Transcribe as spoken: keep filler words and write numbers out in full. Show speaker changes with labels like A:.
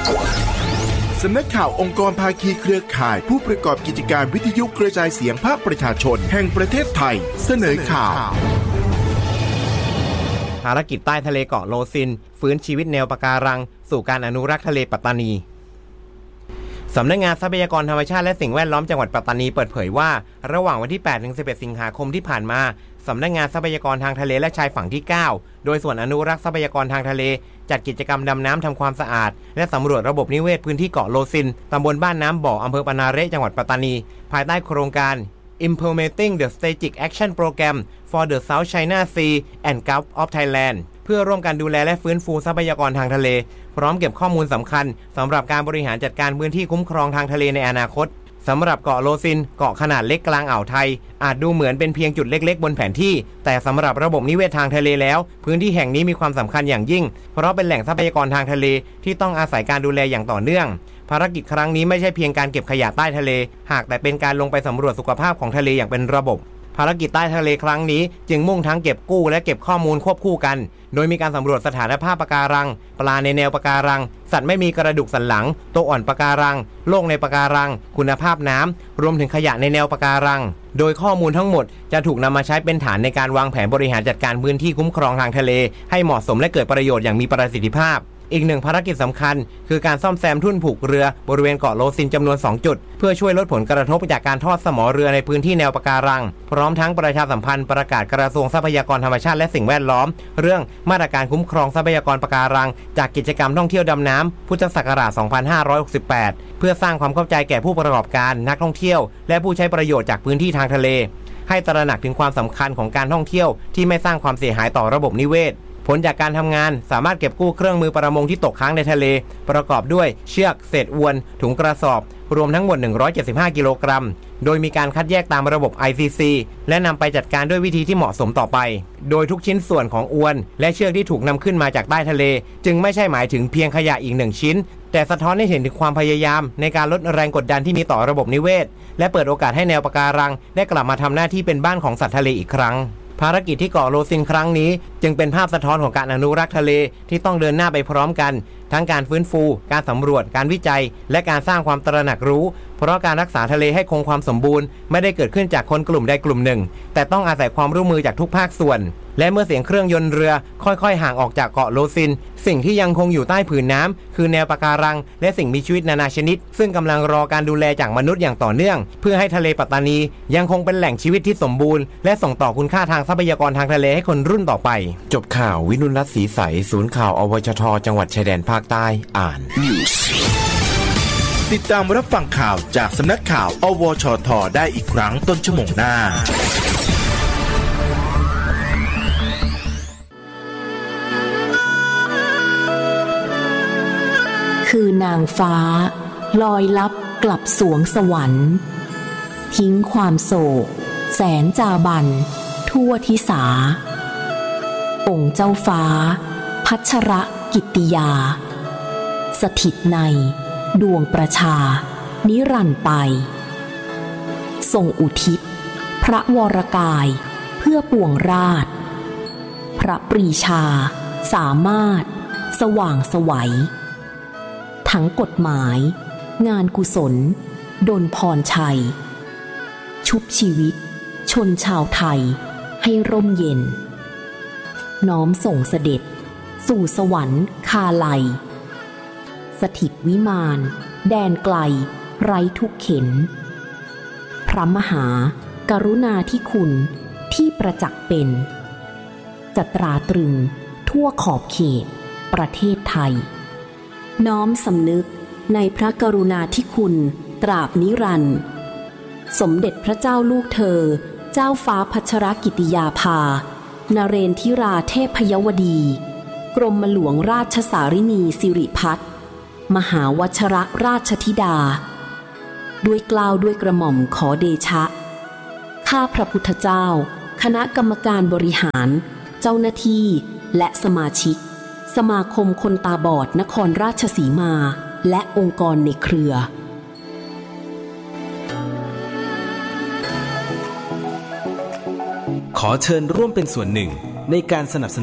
A: สำนักข่าวองค์กรภาคีเครือข่ายผู้ประกอบกิจการวิทยุกระจายเสียงภาคประชาชนแห่งประเทศไทยเสนอข่าว
B: ภารกิจใต้ทะเลเกาะโลซินฟื้นชีวิตแนวปะการังสู่การอนุรักษ์ทะเลปัตตานีสำนักงานทรัพยากรธรรมชาติและสิ่งแวดล้อมจังหวัดปัตตานีเปิดเผยว่าระหว่างวันที่ แปดถึงสิบเอ็ด สิงหาคมที่ผ่านมาสำนักงานทรัพยากรทางทะเลและชายฝั่งที่ เก้าโดยส่วนอนุรักษ์ทรัพยากรทางทะเลจัดกิจกรรมดำน้ำทำความสะอาดและสำรวจระบบนิเวศพื้นที่เกาะโลซินตำบลบ้านน้ำบ่ออำเภอปานาเระจังหวัดปัตตานีภายใต้โครงการ Implementing the Strategic Action Program for the South China Sea and Gulf of Thailand เพื่อร่วมกันดูแลและฟื้นฟูทรัพยากรทางทะเลพร้อมเก็บข้อมูลสำคัญสำหรับการบริหารจัดการพื้นที่คุ้มครองทางทะเลในอนาคตสำหรับเกาะโลซินเกาะขนาดเล็กกลางอ่าวไทยอาจดูเหมือนเป็นเพียงจุดเล็กๆบนแผนที่แต่สำหรับระบบนิเวศทางทะเลแล้วพื้นที่แห่งนี้มีความสำคัญอย่างยิ่งเพราะเป็นแหล่งทรัพยากรทางทะเลที่ต้องอาศัยการดูแลอย่างต่อเนื่องภารกิจครั้งนี้ไม่ใช่เพียงการเก็บขยะใต้ทะเลหากแต่เป็นการลงไปสำรวจสุขภาพของทะเลอย่างเป็นระบบภารกิจใต้ทะเลครั้งนี้จึงมุ่งทั้งเก็บกู้และเก็บข้อมูลควบคู่กันโดยมีการสำรวจสถานภาพปะการังปลาในแนวปะการังสัตว์ไม่มีกระดูกสันหลังตัวอ่อนปะการังโรคในปะการังคุณภาพน้ำรวมถึงขยะในแนวปะการังโดยข้อมูลทั้งหมดจะถูกนำมาใช้เป็นฐานในการวางแผนบริหารจัดการพื้นที่คุ้มครองทางทะเลให้เหมาะสมและเกิดประโยชน์อย่างมีประสิทธิภาพอีกหนึ่งภารกิจสำคัญคือการซ่อมแซมทุ่นผูกเรือบริเวณเกาะโลซินจำนวนสองจุดเพื่อช่วยลดผลกระทบจากการทอดสมอเรือในพื้นที่แนวปะการังพร้อมทั้งประชาสัมพันธ์ประกาศกระทรวงทรัพยากรธรรมชาติและสิ่งแวดล้อมเรื่องมาตรการคุ้มครองทรัพยากรปะการังจากกิจกรรมท่องเที่ยวดำน้ำพุทธศักราชสองพันห้าร้อยหกสิบแปดเพื่อสร้างความเข้าใจแก่ผู้ประกอบการนักท่องเที่ยวและผู้ใช้ประโยชน์จากพื้นที่ทางทะเลให้ตระหนักถึงความสำคัญของการท่องเที่ยวที่ไม่สร้างความเสียหายต่อระบบนิเวศผลจากการทำงานสามารถเก็บกู้เครื่องมือประมงที่ตกค้างในทะเลประกอบด้วยเชือกเศษอวนถุงกระสอบรวมทั้งหมดหนึ่งร้อยเจ็ดสิบห้ากิโลกรัมโดยมีการคัดแยกตามระบบ ไอ ซี ซี และนำไปจัดการด้วยวิธีที่เหมาะสมต่อไปโดยทุกชิ้นส่วนของอวนและเชือกที่ถูกนำขึ้นมาจากใต้ทะเลจึงไม่ใช่หมายถึงเพียงขยะอีกหนึ่งชิ้นแต่สะท้อนให้เห็นถึงความพยายามในการลดแรงกดดันที่มีต่อระบบนิเวศและเปิดโอกาสให้แนวปะการังได้กลับมาทำหน้าที่เป็นบ้านของสัตว์ทะเลอีกครั้งภารกิจที่เกาะโลซินครั้งนี้จึงเป็นภาพสะท้อนของการอนุรักษ์ทะเลที่ต้องเดินหน้าไปพร้อมกันทั้งการฟื้นฟูการสำรวจการวิจัยและการสร้างความตระหนักรู้เพราะการรักษาทะเลให้คงความสมบูรณ์ไม่ได้เกิดขึ้นจากคนกลุ่มใดกลุ่มหนึ่งแต่ต้องอาศัยความร่วมมือจากทุกภาคส่วนและเมื่อเสียงเครื่องยนต์เรือค่อยๆห่างออกจากเกาะโลซินสิ่งที่ยังคงอยู่ใต้ผืนน้ำคือแนวปะการังและสิ่งมีชีวิตนานาชนิดซึ่งกำลังรอการดูแลจากมนุษย์อย่างต่อเนื่องเพื่อให้ทะเลปัตตานียังคงเป็นแหล่งชีวิตที่สมบูรณ์และส่งต่อคุณค่าทางทรัพยากรทางทะเลให้คนรุ่นต่อไปจบข่าววินุรัตน์ศรีใสศูนย์ข่าวอวชทจังหวัดชายแดนภาคใต้อ่าน
A: ติดตามรับฟังข่าวจากสำนักข่าวอวชทได้อีกครั้งต้นชั่วโมงหน้า
C: คือนางฟ้าลอยลับกลับสวงสวรรค์ทิ้งความโศกแสนจาบันทั่วทิสาองค์เจ้าฟ้าพัชรกิตติยาสถิตในดวงประชานิรันดร์ไปทรงอุทิศพระวรกายเพื่อปวงราชพระปรีชาสามารถสว่างไสวทั้งกฎหมายงานกุศลดลพรชัยชุบชีวิตชนชาวไทยให้ร่มเย็นน้อมส่งเสด็จสู่สวรรค์คาไลสถิตวิมานแดนไกลไร้ทุกเข็นพระมหากรุณาธิคุณที่ประจักษ์เป็นจะตราตรึงทั่วขอบเขตประเทศไทยน้อมสำนึกในพระกรุณาธิคุณตราบนิรันดร์สมเด็จพระเจ้าลูกเธอเจ้าฟ้าพัชรกิติยาภานเรนทิราเทพยวดีกรมหลวงราชสารินีสิริพัฒน์มหาวชรราชธิดาด้วยเกล้าด้วยกระหม่อมขอเดชะข้าพระพุทธเจ้าคณะกรรมการบริหารเจ้าหน้าที่และสมาชิกสมาคมคนตาบอดนครราชสีมาและองค์กรในเครือ
D: ขอเชิญร่วมเป็นส่วนหนึ่งในการสนับสนุน